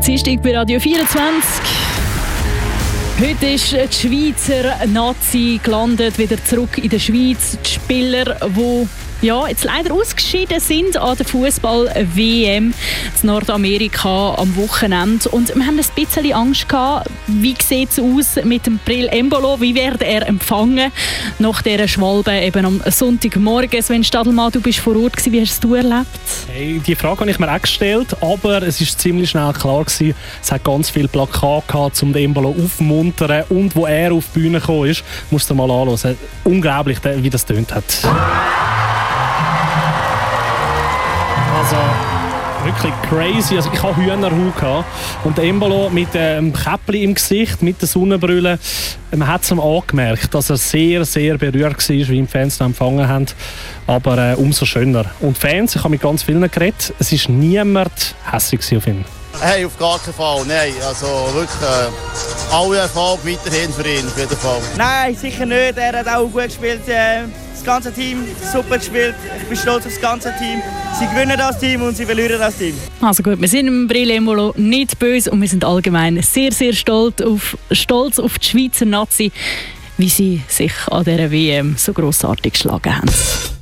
Dienstag bei Radio 24. Heute ist die Schweizer Nazi gelandet, wieder zurück in der Schweiz. Die Spieler, die jetzt leider ausgeschieden sind an der Fußball-WM in Nordamerika am Wochenende. Und wir haben ein bisschen Angst gehabt, wie sieht es aus mit dem Breel Embolo, wie wird er empfangen nach dieser Schwalbe eben am Sonntagmorgen. Sven Stadelmann, du bist vor Ort gewesen. Wie hast du erlebt? Hey, die Frage habe ich mir auch gestellt, aber es ist ziemlich schnell klar gewesen. Es hat ganz viele Plakate gehabt, um den Embolo aufzumuntern. Und wo er auf die Bühne gekommen ist, musst du mal anhören. Unglaublich, wie das tönt hat. Also wirklich crazy. Also ich hatte Hühnerhaut gehabt. Und Embolo mit dem Käppli im Gesicht, mit der Sonnenbrille, man hat es ihm angemerkt, dass er sehr, sehr berührt war, wie die Fans ihn empfangen haben. Aber umso schöner. Und Fans, ich habe mit ganz vielen geredet, es war niemand hässlich auf ihn. Hey, auf gar keinen Fall, nein. Also wirklich, alle Erfolg weiterhin für ihn, auf jeden Fall. Nein, sicher nicht. Er hat auch gut gespielt. Das ganze Team super gespielt. Ich bin stolz auf das ganze Team. Sie gewinnen das Team und sie verlieren das Team. Also gut, wir sind im Breel Embolo nicht böse und wir sind allgemein sehr, sehr stolz auf die Schweizer Nazi, wie sie sich an dieser WM so grossartig geschlagen haben.